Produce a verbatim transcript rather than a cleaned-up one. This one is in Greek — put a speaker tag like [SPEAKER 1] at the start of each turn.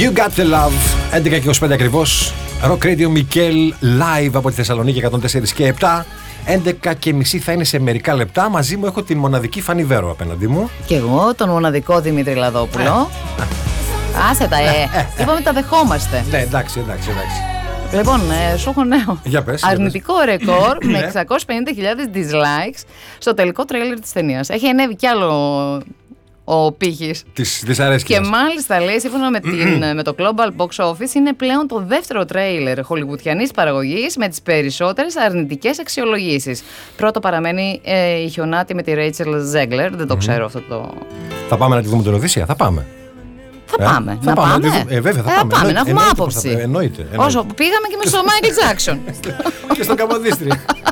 [SPEAKER 1] You got the love. έντεκα και είκοσι πέντε ακριβώς. Rock Radio Μικέλ live από τη Θεσσαλονίκη εκατόν τέσσερα και επτά. έντεκα και μισή θα είναι σε μερικά λεπτά. Μαζί μου έχω την μοναδική Φανή Βέρο απέναντί μου.
[SPEAKER 2] Και εγώ τον μοναδικό Δημήτρη Λαδόπουλο. Άσε τα, ε. Είπαμε τα δεχόμαστε.
[SPEAKER 1] Ναι, εντάξει, εντάξει, εντάξει.
[SPEAKER 2] Λοιπόν, ε, σου έχω νέο.
[SPEAKER 1] Για πες,
[SPEAKER 2] αρνητικό
[SPEAKER 1] για πες.
[SPEAKER 2] ρεκόρ με εξακόσιες πενήντα χιλιάδες dislikes στο τελικό τρέιλερ της ταινίας. Έχει ανέβει κι άλλο ο πύχης.
[SPEAKER 1] Της δυσαρέσκειας.
[SPEAKER 2] Και μάλιστα λέει, σύμφωνα με, την, με το Global Box Office, είναι πλέον το δεύτερο τρέιλερ χολιγουτιανής παραγωγής με τις περισσότερες αρνητικές αξιολογήσεις. Πρώτο παραμένει ε, η Χιονάτη με τη Rachel Zegler. Δεν το mm-hmm. ξέρω αυτό το.
[SPEAKER 1] Θα πάμε να τη δούμε την Οδύσσεια, θα πάμε.
[SPEAKER 2] Θα
[SPEAKER 1] ε,
[SPEAKER 2] πάμε.
[SPEAKER 1] Θα
[SPEAKER 2] να
[SPEAKER 1] πάμε.
[SPEAKER 2] πάμε.
[SPEAKER 1] Να τη... ε, βέβαια, θα
[SPEAKER 2] ε,
[SPEAKER 1] πάμε.
[SPEAKER 2] πάμε.
[SPEAKER 1] Εννο...
[SPEAKER 2] Να έχουμε
[SPEAKER 1] εννοείται
[SPEAKER 2] άποψη.
[SPEAKER 1] Θα... Εννοείται, εννοείται.
[SPEAKER 2] Όσο πήγαμε και με στο Michael Jackson.
[SPEAKER 1] Και στο Καμποδίστρι.